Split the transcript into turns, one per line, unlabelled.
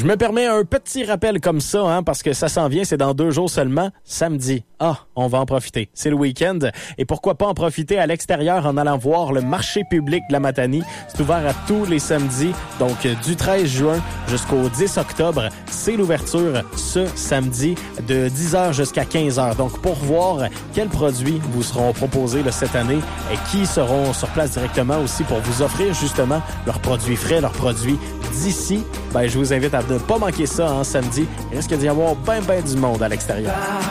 Je me permets un petit rappel comme ça, parce que ça s'en vient, c'est dans 2 jours seulement, samedi. On va en profiter. C'est le week-end. Et pourquoi pas en profiter à l'extérieur en allant voir le marché public de la Matanie. C'est ouvert à tous les samedis. Donc, du 13 juin jusqu'au 10 octobre, c'est l'ouverture ce samedi de 10h jusqu'à 15h. Donc, pour voir quels produits vous seront proposés cette année et qui seront sur place directement aussi pour vous offrir justement leurs produits frais, leurs produits d'ici, je vous invite à ne pas manquer ça samedi. Il risque d'y avoir ben du monde à l'extérieur.